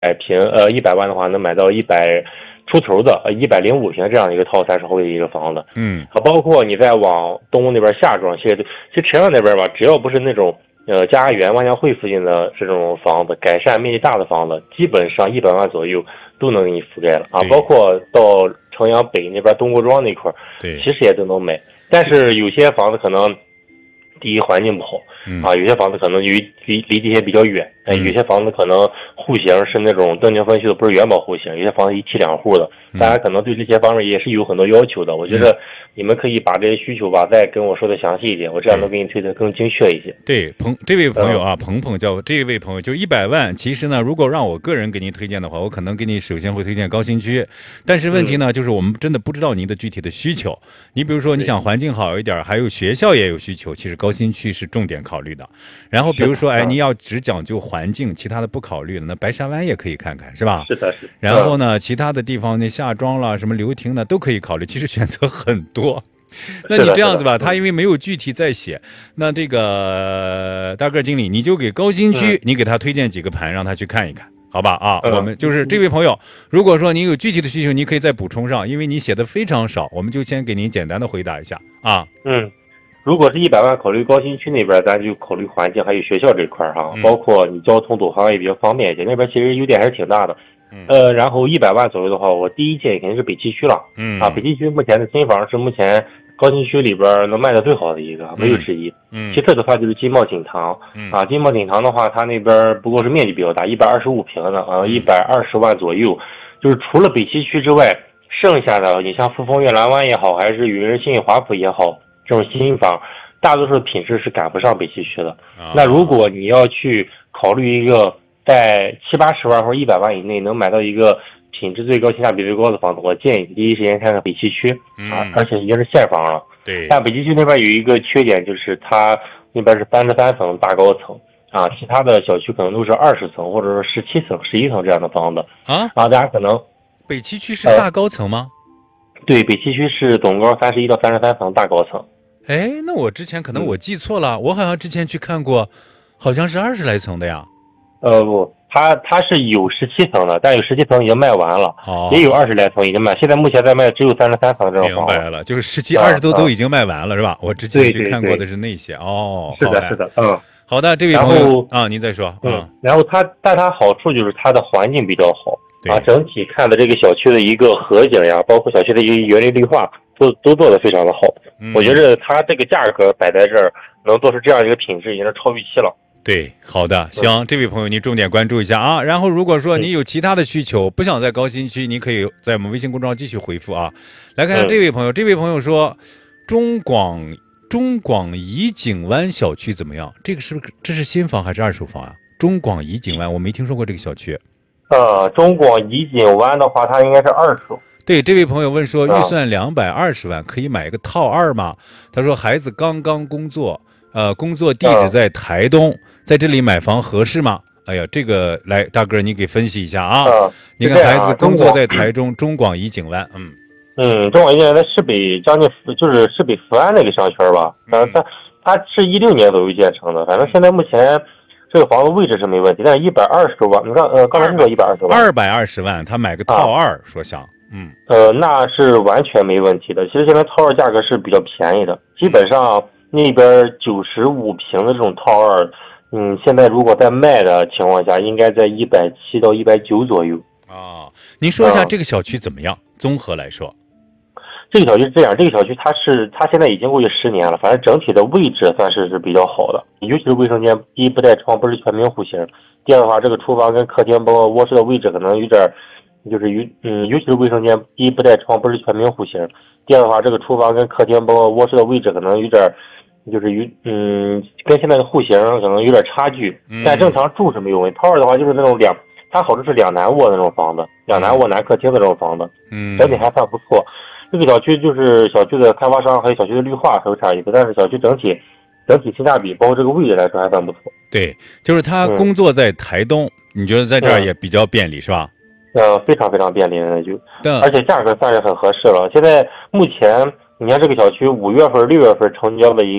平100万的话，能买到100出头的105平这样的一个套3室后的一个房子。包括你再往东那边下庄，其实沈阳那边吧，只要不是那种家园、万家汇附近的这种房子，改善面积大的房子，基本上100万左右都能给你覆盖了啊。包括到城阳北那边东郭庄那块，其实也都能买。但是有些房子可能第一环境不好啊，有些房子可能离这些比较远，有些房子可能户型是那种登记分区的，不是元宝户型，有些房子1梯2户的，大家可能对这些方面也是有很多要求的。我觉得你们可以把这些需求吧再跟我说的详细一点，我这样能给你推的更精确一些。 对，这位朋友啊，鹏叫这位朋友就100万，其实呢，如果让我个人给您推荐的话，我可能给你首先会推荐高新区，但是问题呢，就是我们真的不知道您的具体的需求。你比如说你想环境好一点，还有学校也有需求，其实高新区是重点考虑的。然后比如说你要只讲究环境，其他的不考虑了，那白沙湾也可以看看，是吧？ 是的。 然后呢，其他的地方那下庄了，什么流亭呢，都可以考虑，其实选择很多。那你这样子吧，他因为没有具体在写，那这个大个经理你就给高新区，你给他推荐几个盘让他去看一看，好吧啊？我们就是这位朋友，如果说您有具体的需求，你可以再补充上，因为你写的非常少，我们就先给您简单的回答一下啊。 如果是100万考虑高新区那边，咱就考虑环境还有学校这块哈，包括你交通堵航也比较方便一些，那边其实优点还是挺大的。然后100万左右的话，我第一建议肯定是北七区了。北七区目前的新房是目前高新区里边能卖的最好的一个，没有之一。其次的话就是金茂锦堂。金茂锦堂的话，它那边不过是面积比较大，125平的120万左右。就是除了北七区之外，剩下的你像富丰悦蓝湾也好，还是宇仁新华府也好，这种新房大多数的品质是赶不上北七区的。那如果你要去考虑一个在70、80万或者100万以内能买到一个品质最高、性价比最高的房子，我建议第一时间看看北七区，而且已经是现房了。 对。 但北七区那边有一个缺点，就是它那边是33层大高层啊，其他的小区可能都是20层或者是17层、11层这样的房子啊。大家可能北七区是大高层吗？ 对，北七区是总高31到33层大高层。 那我之前可能我记错了，我好像之前去看过，好像是20来层的呀。 不，它是有17层的，但有17层已经卖完了，也有20来层已经卖，现在目前在卖只有33层这种房子。 明白了，就是17、20都已经卖完了，是吧？我之前去看过的是那些。 是的， 好的，这位朋友啊，您再说。 然后但它好处就是它的环境比较好啊，整体看的这个小区的一个河景呀，包括小区的一个园林绿化，都做得非常的好。我觉得它这个价格摆在这儿，能做出这样一个品质，已经是超预期了。 对，好的，行，这位朋友您重点关注一下啊。然后如果说你有其他的需求，不想在高新区，你可以在我们微信公众号继续回复啊。来看看这位朋友，这位朋友说中广怡景湾小区怎么样？这是新房还是二手房啊？中广怡景湾我没听说过这个小区。 中广怡景湾的话，它应该是二手。 对，这位朋友问说，预算220万可以买一个套2吗？他说孩子刚刚工作，工作地址在台东，在这里买房合适吗？哎呀，这个来大哥你给分析一下啊。你看孩子工作在台中，中广怡景湾， 中广怡景湾在市北将近就是市北福安那个商圈吧。它是16年左右建成的，反正现在目前这个房子位置是没问题，但是120万，你看刚才你说120万 ，220万他买个套2，说想。 那是完全没问题的。其实现在套2价格是比较便宜的，基本上那边95平的这种套2，现在如果在卖的情况下，应该在170到190左右。 您说一下这个小区怎么样？综合来说， 这个小区是这样，这个小区它现在已经过去10年了，反正整体的位置算是比较好的，尤其是卫生间，第一不带窗，不是全明户型；第二的话，这个厨房跟客厅包括卧室的位置可能有点。尤其是卫生间，第一不带窗，不是全明户型；第二的话，这个厨房跟客厅包括卧室的位置可能有点，跟现在的户型可能有点差距。但正常住是没有问题。套2的话就是那种它好处是2男卧的那种房子，2男卧男客厅的这种房子，整体还算不错。这个小区就是小区的开发商还有小区的绿化还有差异，但是小区整体性价比包括这个位置来说还算不错。 对，就是他工作在台东，你觉得在这儿也比较便利是吧？ 非常非常便利的而且价格算是很合适了。现在目前你看这个小区5月份、6月份成交的